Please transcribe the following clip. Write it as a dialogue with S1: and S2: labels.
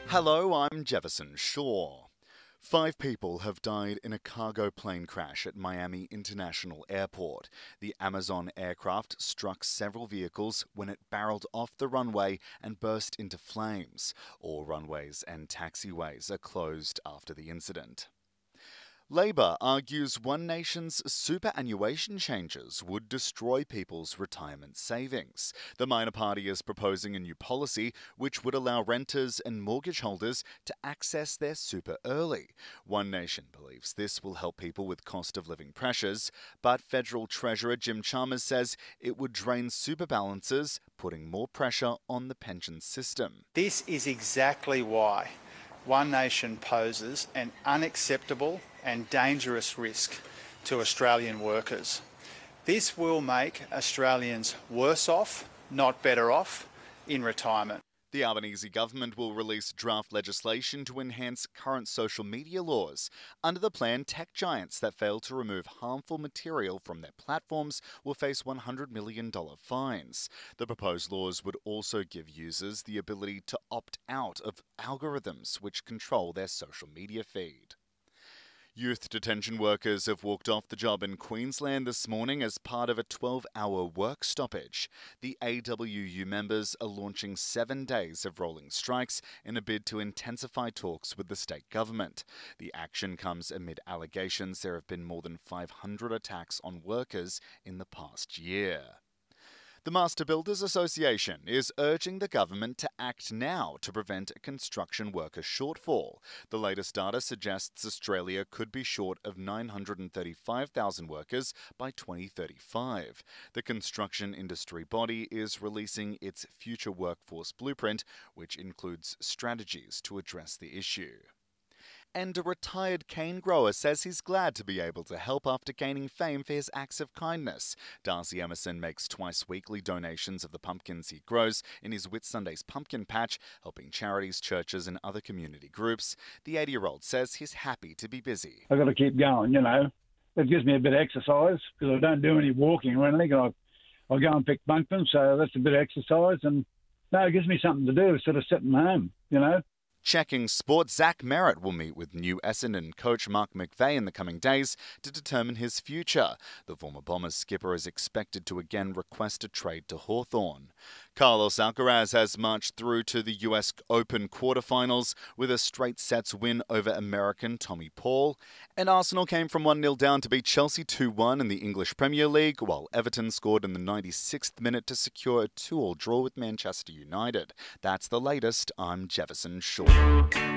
S1: Hello, I'm Jefferson Shaw. 5 people have died in a cargo plane crash at Miami International Airport. The Amazon aircraft struck several vehicles when it barreled off the runway and burst into flames. All runways and taxiways are closed after the incident. Labor argues One Nation's superannuation changes would destroy people's retirement savings. The minor party is proposing a new policy which would allow renters and mortgage holders to access their super early. One Nation believes this will help people with cost of living pressures, but Federal Treasurer Jim Chalmers says it would drain super balances, putting more pressure on the pension system.
S2: This is exactly why One Nation poses an unacceptable and dangerous risk to Australian workers. This will make Australians worse off, not better off, in retirement.
S1: The Albanese government will release draft legislation to enhance current social media laws. Under the plan, tech giants that fail to remove harmful material from their platforms will face $100 million fines. The proposed laws would also give users the ability to opt out of algorithms which control their social media feed. Youth detention workers have walked off the job in Queensland this morning as part of a 12-hour work stoppage. The AWU members are launching 7 days of rolling strikes in a bid to intensify talks with the state government. The action comes amid allegations there have been more than 500 attacks on workers in the past year. The Master Builders Association is urging the government to act now to prevent a construction worker shortfall. The latest data suggests Australia could be short of 935,000 workers by 2035. The construction industry body is releasing its future workforce blueprint, which includes strategies to address the issue. And a retired cane grower says he's glad to be able to help after gaining fame for his acts of kindness. Darcy Emerson makes twice-weekly donations of the pumpkins he grows in his Whitsundays pumpkin patch, helping charities, churches and other community groups. The 80-year-old says he's happy to be busy.
S3: I've got to keep going, you know. It gives me a bit of exercise because I don't do any walking or anything. I go and pick pumpkins, so that's a bit of exercise. And no, it gives me something to do instead of sitting home, you know.
S1: Checking sport, Zach Merritt will meet with new Essendon coach Mark McVeigh in the coming days to determine his future. The former Bombers skipper is expected to again request a trade to Hawthorn. Carlos Alcaraz has marched through to the US Open quarterfinals with a straight sets win over American Tommy Paul. And Arsenal came from 1-0 down to beat Chelsea 2-1 in the English Premier League, while Everton scored in the 96th minute to secure a 2-2 draw with Manchester United. That's the latest. I'm Jefferson Shaw.